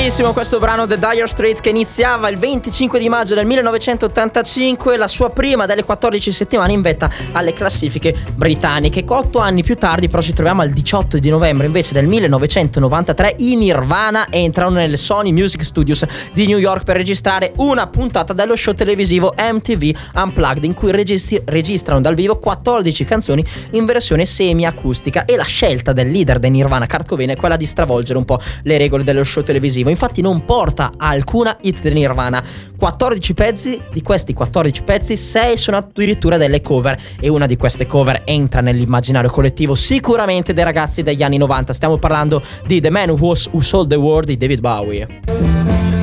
Bellissimo questo brano The Dire Straits, che iniziava il 25 di maggio del 1985, la sua prima delle 14 settimane in vetta alle classifiche britanniche. 8 anni più tardi però ci troviamo al 18 di novembre invece del 1993, i Nirvana entrano nelle Sony Music Studios di New York per registrare una puntata dello show televisivo MTV Unplugged, in cui registrano dal vivo 14 canzoni in versione semi-acustica, e la scelta del leader dei Nirvana, Kurt Cobain, è quella di stravolgere un po' le regole dello show televisivo. Infatti non porta alcuna hit del Nirvana. 14 pezzi, di questi 14 pezzi 6 sono addirittura delle cover, e una di queste cover entra nell'immaginario collettivo sicuramente dei ragazzi degli anni 90. Stiamo parlando di The Man Who Sold the World di David Bowie.